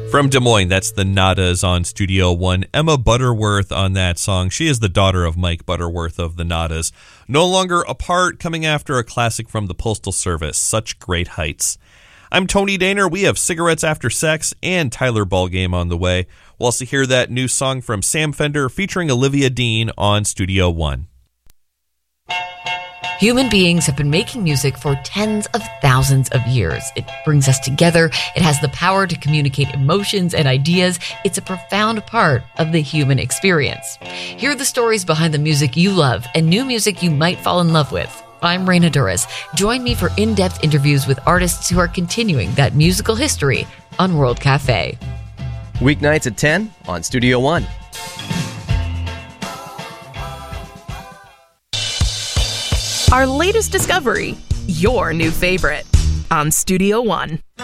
From Des Moines, that's the Nadas on Studio One. Emma Butterworth on that song. She is the daughter of Mike Butterworth of the Nadas. No Longer Apart, coming after a classic from the Postal Service, Such Great Heights. I'm Tony Daner. We have Cigarettes After Sex and Tyler Ballgame on the way. We'll also hear that new song from Sam Fender featuring Olivia Dean on Studio One. Human beings have been making music for tens of thousands of years. It brings us together. It has the power to communicate emotions and ideas. It's a profound part of the human experience. Hear the stories behind the music you love and new music you might fall in love with. I'm Raina Duras. Join me for in-depth interviews with artists who are continuing that musical history on World Cafe. Weeknights at 10 on Studio One. Our latest discovery, your new favorite, on Studio One.